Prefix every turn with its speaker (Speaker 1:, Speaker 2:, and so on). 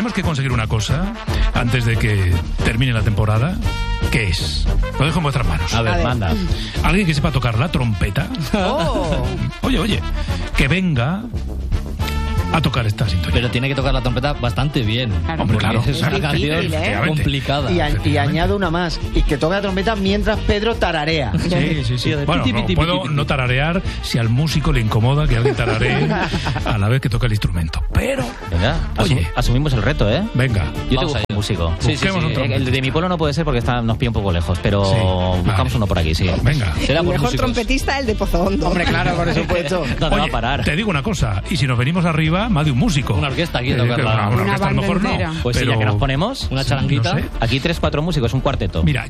Speaker 1: tenemos que conseguir una cosa antes de que termine la temporada. ¿Qué es? Lo dejo en vuestras manos.
Speaker 2: A ver, manda.
Speaker 1: Alguien que sepa tocar la trompeta. Oye, que venga a tocar esta sintonía.
Speaker 2: Pero tiene que tocar la trompeta bastante bien.
Speaker 1: Hombre, claro.
Speaker 2: Es una canción
Speaker 1: Efectivamente.
Speaker 2: complicada.
Speaker 3: Y añado una más. Y que toque la trompeta mientras Pedro tararea.
Speaker 1: Sí. Bueno, puedo no tararear si al músico le incomoda que alguien tararee a la vez que toca el instrumento. Pero,
Speaker 2: Venga,
Speaker 1: oye,
Speaker 2: asumimos el reto, ¿eh?
Speaker 1: venga.
Speaker 2: Yo te busco un músico.
Speaker 1: Busquemos un trompeta.
Speaker 2: El de mi pueblo no puede ser porque nos pilla un poco lejos, pero
Speaker 1: Sí,
Speaker 2: buscamos
Speaker 1: vale.
Speaker 2: uno por aquí, sí.
Speaker 1: Venga.
Speaker 2: Será
Speaker 4: El
Speaker 2: por
Speaker 4: mejor
Speaker 2: músicos.
Speaker 4: trompetista, el de Pozo Hondo.
Speaker 3: Hombre, claro, por supuesto.
Speaker 2: ¿Dónde va
Speaker 1: Oye,
Speaker 2: a parar?
Speaker 1: te digo una cosa, y si nos venimos arriba, más de un músico.
Speaker 2: Una orquesta aquí a tocarla.
Speaker 1: Una orquesta a lo
Speaker 5: banda
Speaker 1: mejor
Speaker 5: entera.
Speaker 1: no.
Speaker 2: Pues sí,
Speaker 1: pero-
Speaker 2: ya que nos ponemos una charanguita.
Speaker 1: no sé.
Speaker 2: Aquí 3-4 músicos, un cuarteto.
Speaker 1: Mira,